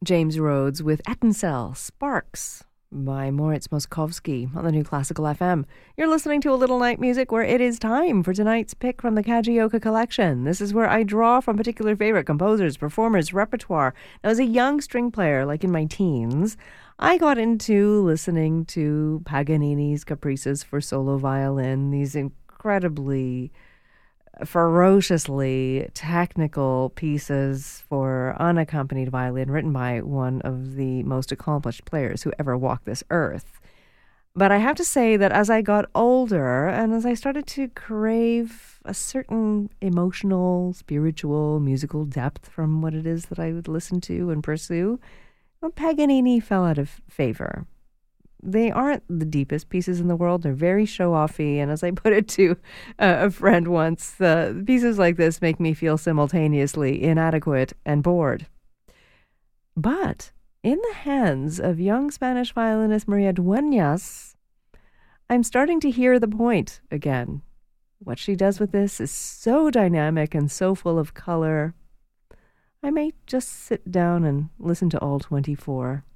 James Rhodes with Etincelle, Sparks by Moritz Moskowski on the New Classical FM. You're listening to A Little Night Music, where it is time for tonight's pick from the Kajioka collection. This is where I draw from particular favorite composers, performers, repertoire. Now, as a young string player, like in my teens, I got into listening to Paganini's Caprices for solo violin, these incredibly ferociously technical pieces for unaccompanied violin written by one of the most accomplished players who ever walked this earth. But I have to say that as I got older and as I started to crave a certain emotional, spiritual, musical depth from what it is that I would listen to and pursue, well, Paganini fell out of favor. They aren't the deepest pieces in the world. They're very show-offy. And as I put it to a friend once, pieces like this make me feel simultaneously inadequate and bored. But in the hands of young Spanish violinist Maria Dueñas, I'm starting to hear the point again. What she does with this is so dynamic and so full of color. I may just sit down and listen to all 24.